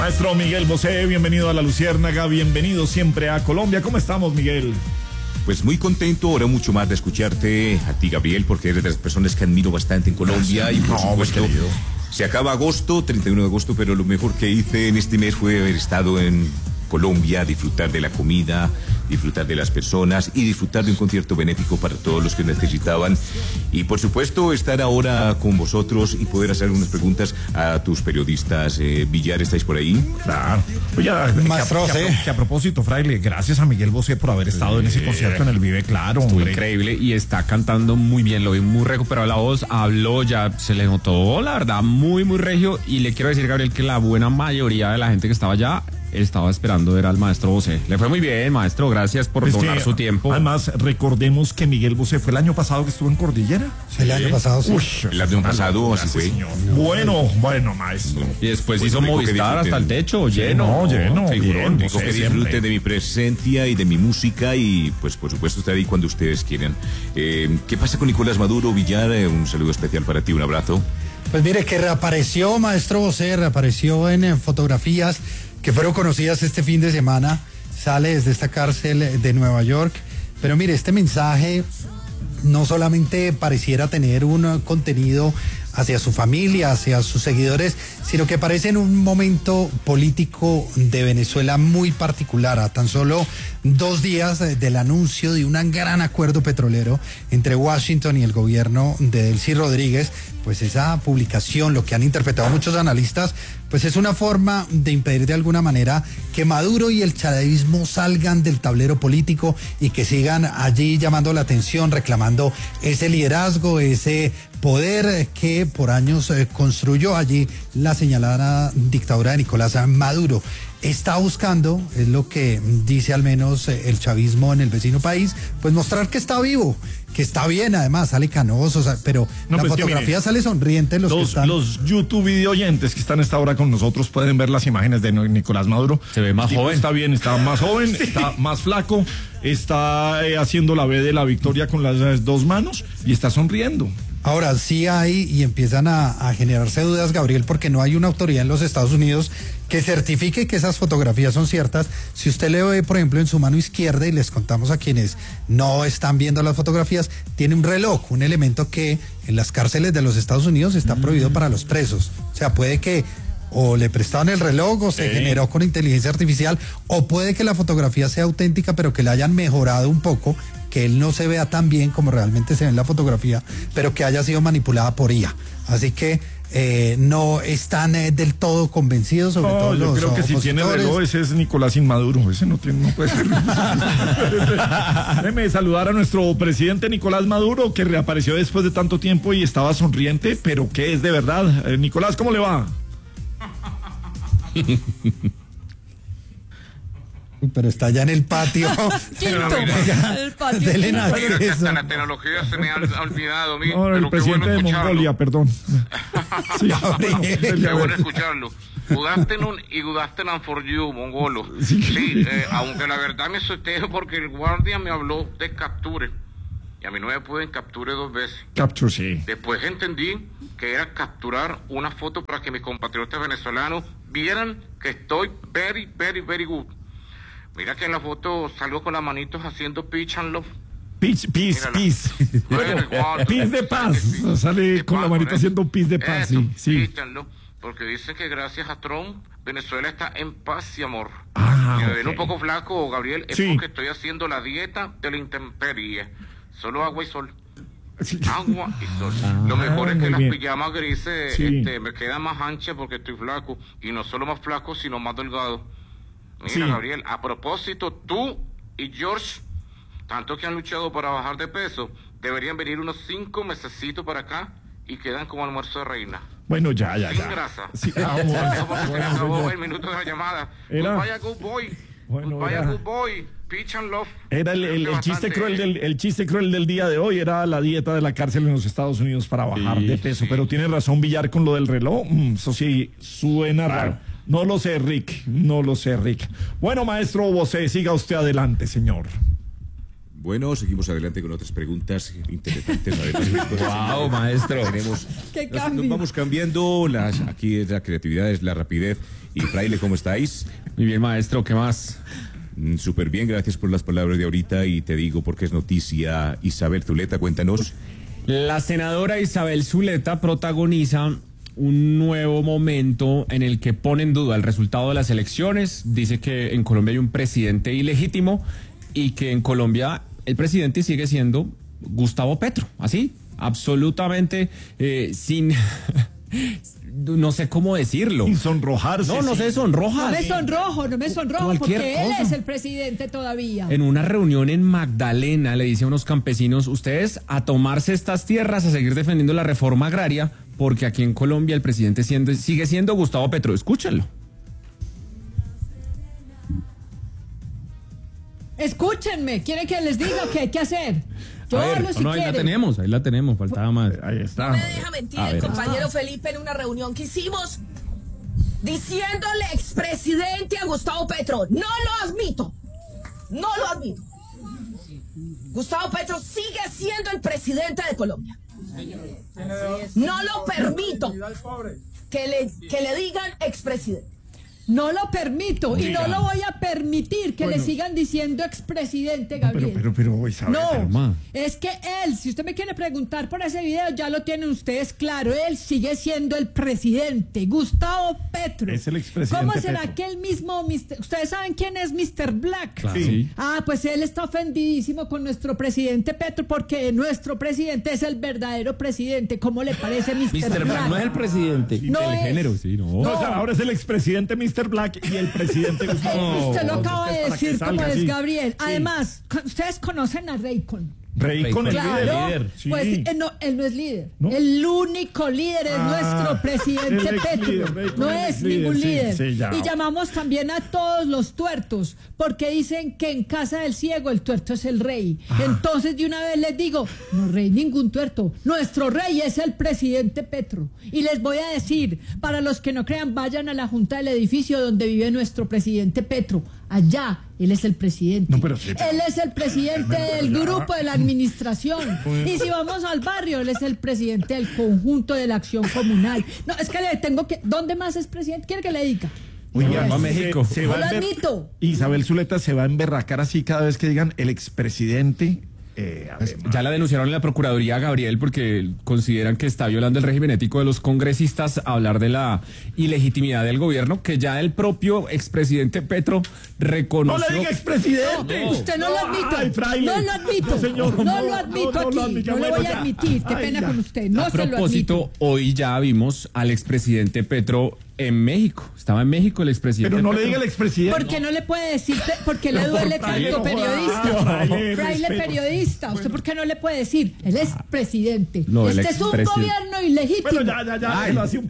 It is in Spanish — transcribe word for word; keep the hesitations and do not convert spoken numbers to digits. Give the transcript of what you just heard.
Maestro Miguel Bosé, bienvenido a La Luciérnaga, bienvenido siempre a Colombia. ¿Cómo estamos, Miguel? Pues muy contento, ahora mucho más de escucharte a ti, Gabriel, porque eres de las personas que admiro bastante en Colombia. Gracias. Y por no, supuesto, se acaba agosto, treinta y uno de agosto, pero lo mejor que hice en este mes fue haber estado en Colombia, disfrutar de la comida, disfrutar de las personas y disfrutar de un concierto benéfico para todos los que necesitaban. Y por supuesto, estar ahora con vosotros y poder hacer unas preguntas a tus periodistas. Eh, Villar, ¿estáis por ahí? Claro. Oye, Maestro, que, a, que, a, que a propósito, Fraile, gracias a Miguel Bosé por haber estado sí. en ese concierto en el Vive Claro. Estuvo hombre. Increíble y está cantando muy bien, lo vi muy recuperado la voz, habló, ya se le notó, la verdad, muy, muy regio. Y le quiero decir, Gabriel, que la buena mayoría de la gente que estaba allá estaba esperando ver al maestro Bosé. Le fue muy bien, maestro, gracias por es donar su tiempo. Además, recordemos que Miguel Bosé fue el año pasado que estuvo en Cordillera. Sí, el año pasado, sí. Uy, el año pasado, así fue. Bueno, bueno, maestro. Y después pues hizo Movistar hasta el techo, lleno. No, lleno, bien. Digo que disfruten de mi presencia y de mi música y, pues, por supuesto, estaré ahí cuando ustedes quieran. Eh, ¿Qué pasa con Nicolás Maduro, Villar? Eh, un saludo especial para ti, un abrazo. Pues mire, que reapareció, maestro Bosé, reapareció en, en fotografías que fueron conocidas este fin de semana, sale desde esta cárcel de Nueva York, pero mire, este mensaje no solamente pareciera tener un contenido hacia su familia, hacia sus seguidores, sino que parece en un momento político de Venezuela muy particular, a tan solo dos días del anuncio de un gran acuerdo petrolero entre Washington y el gobierno de Delcy Rodríguez. Pues esa publicación, lo que han interpretado muchos analistas, pues es una forma de impedir de alguna manera que Maduro y el chavismo salgan del tablero político y que sigan allí llamando la atención, reclamando ese liderazgo, ese poder que por años eh, construyó allí la señalada dictadura de Nicolás Maduro. Está buscando, es lo que dice al menos eh, el chavismo en el vecino país, pues mostrar que está vivo, que está bien, además sale canoso, o sea, pero no, la pues fotografía mire, sale sonriente. Los, los, que están... los YouTube video oyentes que están a esta hora con nosotros pueden ver las imágenes de Nicolás Maduro. Se ve más joven. Está bien, está más joven, sí. Está más flaco, está eh, haciendo la B de la victoria con las dos manos y está sonriendo. Ahora sí hay y empiezan a, a generarse dudas, Gabriel, porque no hay una autoridad en los Estados Unidos que certifique que esas fotografías son ciertas. Si usted le ve, por ejemplo, en su mano izquierda, y les contamos a quienes no están viendo las fotografías, tiene un reloj, un elemento que en las cárceles de los Estados Unidos está mm. prohibido para los presos. O sea, puede que o le prestaron el reloj o se sí. generó con inteligencia artificial, o puede que la fotografía sea auténtica, pero que la hayan mejorado un poco, que él no se vea tan bien como realmente se ve en la fotografía, pero que haya sido manipulada por I A. Así que eh, no están eh, del todo convencidos, sobre no, todo yo los creo que opositores. Si tiene reloj, ese es Nicolás Inmaduro, ese no tiene, no puede ser. Déjeme saludar a nuestro presidente Nicolás Maduro, que reapareció después de tanto tiempo y estaba sonriente, pero que es de verdad. Eh, Nicolás, ¿cómo le va? Pero está allá en el patio. Quinto, el patio. De Elena, mira que hasta la tecnología se me ha olvidado a mí. No, el presidente bueno de Mongolia, perdón. Sí, qué bueno escucharlo. Gudastenon y Gudastenon for you, mongolo. Sí, sí eh, aunque la verdad me asusté porque el guardia me habló de capture. Y a mí no me pueden capture dos veces. Capture, sí. Después entendí que era capturar una foto para que mis compatriotas venezolanos vieran que estoy very, very, very good. Mira que en la foto salgo con las manitos haciendo peace and love. Peace, peace, peace. Bueno, peace de paz. Sale de con paz, la manita haciendo peace de paz. Eso, sí, sí. Peace, porque dicen que gracias a Trump, Venezuela está en paz y amor. Ah, si me okay. ven un poco flaco, Gabriel, es sí. porque estoy haciendo la dieta de la intemperie. Solo agua y sol. Sí. Agua y sol. Ah, lo mejor es que las bien. pijamas grises sí. este, me quedan más anchas porque estoy flaco. Y no solo más flaco, sino más delgado. Mira, sí. Gabriel, a propósito, tú y George, tanto que han luchado para bajar de peso, deberían venir unos cinco mesecitos para acá y quedan como almuerzo de reina. Bueno, ya, ya, Sin ya. grasa. Sí, ah, bueno, Eso porque bueno, se me acabó ya. el minuto de la llamada. Era... Vaya good boy. Bueno, vaya era... good boy. Peach and love. Era el, el, el chiste cruel del el chiste cruel del día de hoy, era la dieta de la cárcel en los Estados Unidos para bajar sí, de peso. Sí. Pero tiene razón Villar con lo del reloj. Mm, eso sí suena claro. raro. No lo sé, Rick. No lo sé, Rick. Bueno, maestro Bosé, siga usted adelante, señor. Bueno, seguimos adelante con otras preguntas interesantes. A ver, wow, maestro. Tenemos, Qué nos, cambio. nos vamos cambiando. Las, aquí es la creatividad, es la rapidez. Y Fraile, ¿cómo estáis? Muy bien, maestro, ¿qué más? Mm, Súper bien, gracias por las palabras de ahorita. Y te digo porque es noticia. Isabel Zuleta, cuéntanos. La senadora Isabel Zuleta protagoniza un nuevo momento en el que pone en duda el resultado de las elecciones. Dice que en Colombia hay un presidente ilegítimo y que en Colombia el presidente sigue siendo Gustavo Petro. Así, absolutamente eh, sin... no sé cómo decirlo. Sin sonrojarse. No, no sí. se sonroja. No me sonrojo, no me sonrojo, Cualquier porque él cosa. es el presidente todavía. En una reunión en Magdalena le dice a unos campesinos, ustedes a tomarse estas tierras, a seguir defendiendo la reforma agraria, porque aquí en Colombia el presidente siendo, sigue siendo Gustavo Petro. Escúchenlo. Escúchenme, ¿quieren que les diga qué hay que hacer? Yo A ver, hablo si no, ahí la quieren. tenemos, ahí la tenemos, faltaba más. Ahí está. No me deja mentir A el ver. compañero Felipe en una reunión que hicimos diciéndole expresidente a Gustavo Petro. No lo admito. No lo admito. Gustavo Petro sigue siendo el presidente de Colombia. No lo permito que le, que le digan expresidente. No lo permito y no lo voy a permitir que Bueno. le sigan diciendo expresidente Pero, Gabriel. pero, pero, Isabel. No, Calma. es que él, si usted me quiere preguntar por ese video, ya lo tienen ustedes claro. Él sigue siendo el presidente, Gustavo Petro. Es el expresidente ¿Cómo será Petro. que el mismo, mister ustedes saben quién es mister Black? Claro. Sí. Sí. Ah, pues él está ofendidísimo con nuestro presidente Petro porque nuestro presidente es el verdadero presidente. ¿Cómo le parece mister mister Black? Black no es el presidente. No del es. género, sí, no. No, o sea, ahora es el expresidente mister Black y el presidente Gustavo. Usted lo acaba de Para que decir como salga es así. Gabriel. Sí. Además, co- ustedes conocen a Raycon. Rey con el Claro, líder. Sí. pues eh, no, él no es líder. ¿No? El único líder es Ah, nuestro presidente el ex Petro. líder, Raycon, No el es ex líder, ningún sí, líder. sí, ya. Y llamamos también a todos los tuertos, porque dicen que en casa del ciego el tuerto es el rey. Ah. Entonces de una vez les digo, no rey ningún tuerto. Nuestro rey es el presidente Petro. Y les voy a decir, para los que no crean, vayan a la junta del edificio donde vive nuestro presidente Petro. Allá, él es el presidente. No, pero sí, pero- Él es el presidente Pero del ya. grupo de la administración. Y si vamos al barrio, él es el presidente del conjunto de la acción comunal. No, es que le tengo que... ¿Dónde más es presidente? ¿Quiere que le diga? Oiga, Va a se- México. se No va lo a ember- admito. Isabel Zuleta se va a emberracar así cada vez que digan el expresidente. Eh, además. Ya la denunciaron en la Procuraduría, Gabriel, porque consideran que está violando el régimen ético de los congresistas a hablar de la ilegitimidad del gobierno, que ya el propio expresidente Petro No reconoció. le diga expresidente. Usted no lo admito. Ay, fraile. No lo admito. No, señor, No no, lo admito no, no lo aquí. admito. No le Bueno, voy a ya. admitir. Qué Ay, pena ya. con usted. No A se lo admito. propósito, hoy ya vimos al expresidente Petro en México. Estaba en México el expresidente Pero no le Petro. diga el expresidente. ¿Por qué no le puede decir? ¿Por qué le Pero duele por fraile, tanto no joda. periodista? Fraile, Fraile respeto. periodista. ¿Usted por qué no le puede decir? Él es presidente. No, el Este es un expresidente. gobierno ilegítimo. Bueno, ya, ya, ya. Ay. déjelo así un